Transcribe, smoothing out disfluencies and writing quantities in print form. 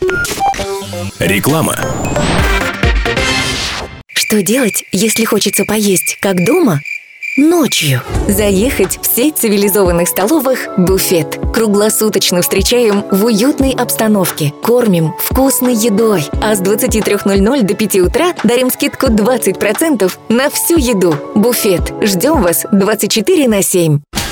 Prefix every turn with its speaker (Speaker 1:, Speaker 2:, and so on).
Speaker 1: Реклама.
Speaker 2: Что делать, если хочется поесть, как дома? Ночью. Заехать в сеть цивилизованных столовых «Буфет». Круглосуточно встречаем в уютной обстановке. Кормим вкусной едой. А с 23:00 до 5 утра дарим скидку 20% на всю еду. «Буфет». Ждем вас 24/7.